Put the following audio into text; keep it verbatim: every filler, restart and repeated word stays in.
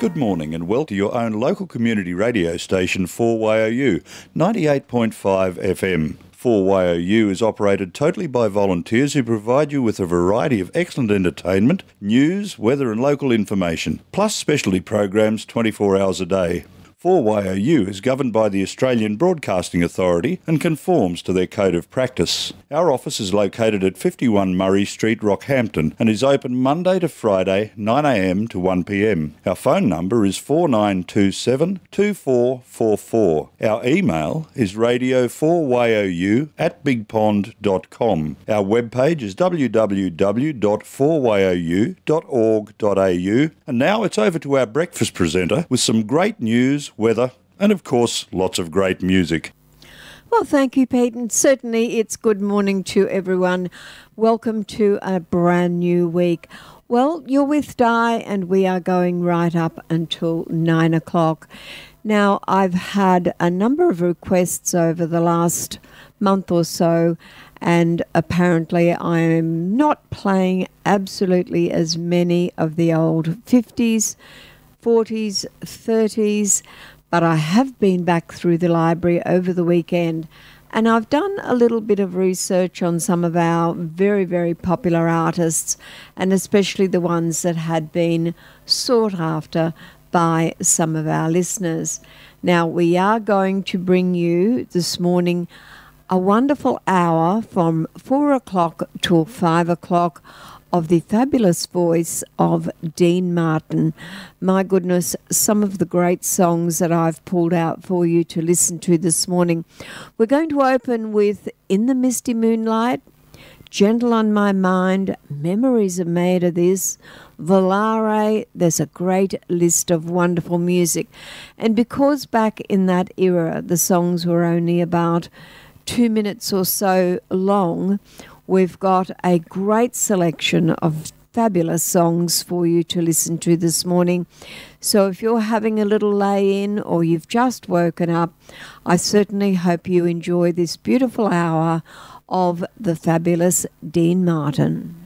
Good morning and welcome to your own local community radio station four Y O U, ninety-eight point five F M. four Y O U is operated totally by volunteers who provide you with a variety of excellent entertainment, news, weather and local information, plus specialty programs twenty-four hours a day. four Y O U is governed by the Australian Broadcasting Authority and conforms to their code of practice. Our office is located at fifty-one Murray Street, Rockhampton, and is open Monday to Friday, nine a m to one p m. Our phone number is four nine two seven, two four four four. Our email is radio four Y O U at bigpond dot com. Our webpage is w w w dot four y o u dot org dot a u. And now it's over to our breakfast presenter with some great news, weather, and of course, lots of great music. Well, thank you, Pete, and certainly it's good morning to everyone. Welcome to a brand new week. Well, you're with Di, and we are going right up until nine o'clock. Now, I've had a number of requests over the last month or so, and apparently I'm not playing absolutely as many of the old fifties, forties, thirties, but I have been back through the library over the weekend and I've done a little bit of research on some of our very, very popular artists, and especially the ones that had been sought after by some of our listeners. Now, we are going to bring you this morning a wonderful hour from four o'clock till five o'clock of the fabulous voice of Dean Martin. My goodness, some of the great songs that I've pulled out for you to listen to this morning. We're going to open with In the Misty Moonlight, Gentle on My Mind, Memories Are Made of This, Volare. There's a great list of wonderful music. And because back in that era, the songs were only about two minutes or so long, we've got a great selection of fabulous songs for you to listen to this morning. So if you're having a little lay-in or you've just woken up, I certainly hope you enjoy this beautiful hour of the fabulous Dean Martin.